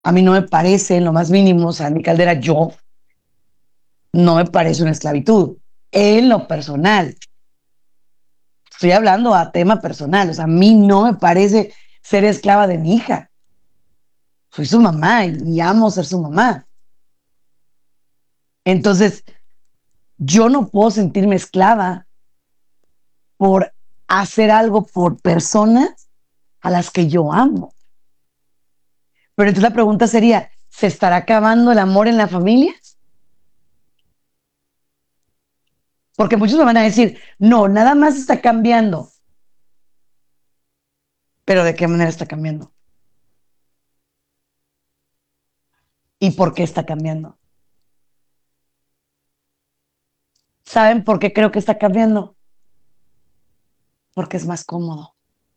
A mí no me parece, en lo más mínimo, o sea, en mi caldera, yo no me parece una esclavitud. En lo personal, estoy hablando a tema personal, o sea, a mí no me parece ser esclava de mi hija. Soy su mamá y amo ser su mamá. Entonces, yo no puedo sentirme esclava por hacer algo por personas a las que yo amo. Pero entonces la pregunta sería, ¿se estará acabando el amor en la familia? Porque muchos me van a decir, no, nada más está cambiando. Pero ¿de qué manera está cambiando? ¿Y por qué está cambiando? ¿Saben por qué creo que está cambiando? Porque es más cómodo.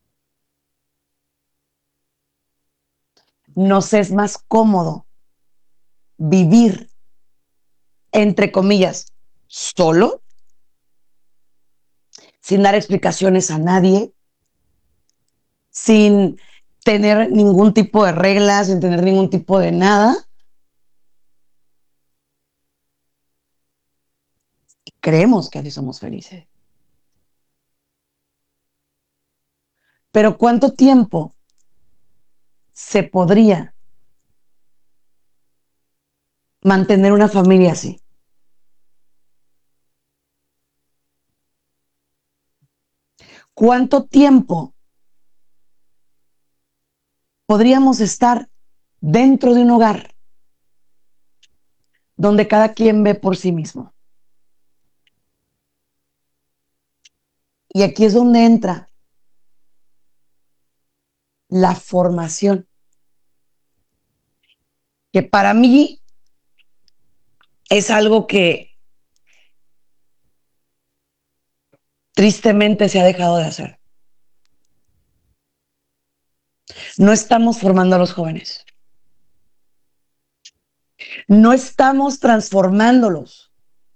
Nos es más cómodo vivir, entre comillas, solo, sin dar explicaciones a nadie, sin tener ningún tipo de reglas, sin tener ningún tipo de nada. Creemos que así somos felices. Pero ¿cuánto tiempo se podría mantener una familia así? ¿Cuánto tiempo podríamos estar dentro de un hogar donde cada quien ve por sí mismo? Y aquí es donde entra la formación, que para mí es algo que tristemente se ha dejado de hacer. No estamos formando a los jóvenes, no estamos transformándolos.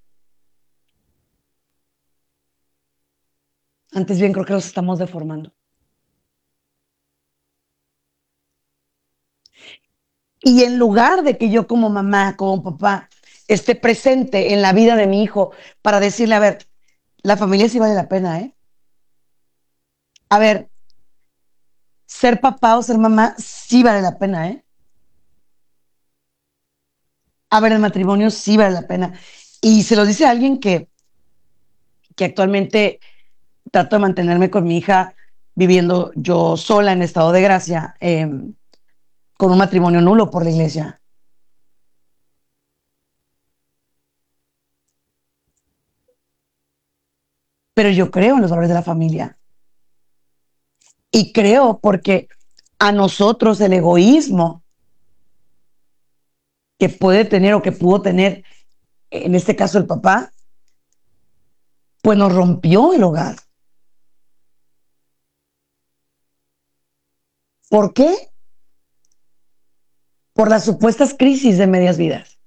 Antes bien creo que los estamos deformando. Y en lugar de que yo como mamá, como papá, esté presente en la vida de mi hijo para decirle, a ver, la familia sí vale la pena, ¿eh? A ver, ser papá o ser mamá sí vale la pena, ¿eh? A ver, el matrimonio sí vale la pena. Y se lo dice a alguien que actualmente trato de mantenerme con mi hija viviendo yo sola en estado de gracia, con un matrimonio nulo por la iglesia. Pero yo creo en los valores de la familia. Y creo porque a nosotros el egoísmo que puede tener o que pudo tener, en este caso el papá, pues nos rompió el hogar. ¿Por qué? Por las supuestas crisis de medias vidas.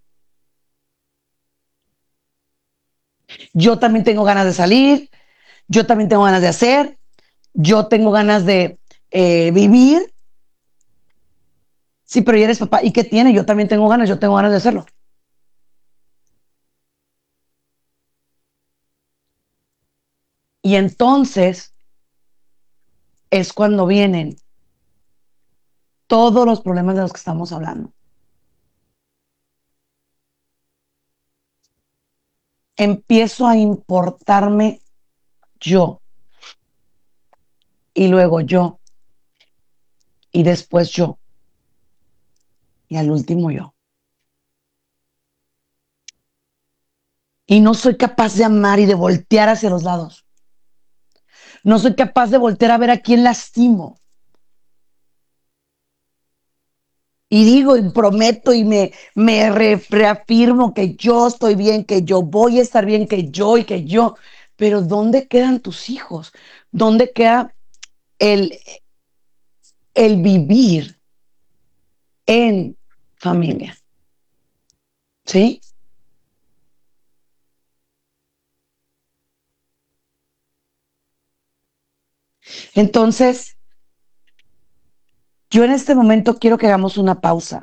Yo también tengo ganas de salir, yo también tengo ganas de hacer, yo tengo ganas de vivir. Sí, pero ya eres papá. ¿Y qué tiene? Yo también tengo ganas, yo tengo ganas de hacerlo. Y entonces es cuando vienen todos los problemas de los que estamos hablando. Empiezo a importarme yo y luego yo y después yo y al último yo. Y no soy capaz de amar y de voltear hacia los lados. No soy capaz de voltear a ver a quién lastimo. Y digo y prometo y reafirmo que yo estoy bien, que yo voy a estar bien, que yo y que yo. Pero ¿dónde quedan tus hijos? ¿Dónde queda el, el vivir en familia? ¿Sí? Entonces, Yo en este momento quiero que hagamos una pausa.